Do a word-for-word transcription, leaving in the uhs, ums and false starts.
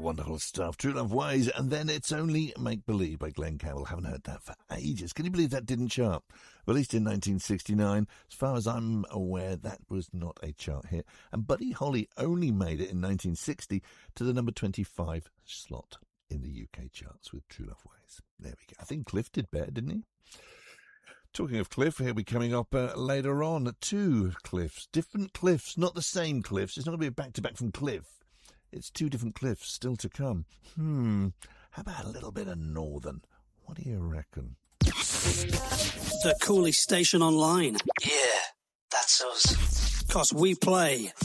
wonderful stuff. True Love Ways, and then It's Only Make Believe by Glenn Campbell. Haven't heard that for ages. Can you believe that didn't chart? Released in nineteen sixty-nine. As far as I'm aware, that was not a chart hit. And Buddy Holly only made it in nineteen sixty to the number twenty-five slot in the U K charts with True Love Ways. There we go. I think Cliff did better, didn't he? Talking of Cliff, he'll be coming up uh, later on. Two Cliffs, different Cliffs, not the same Cliffs. It's not going to be a back-to-back from Cliff. It's two different Cliffs still to come. Hmm, how about a little bit of Northern? What do you reckon? The coolest station online. Yeah, that's us. 'Cause we play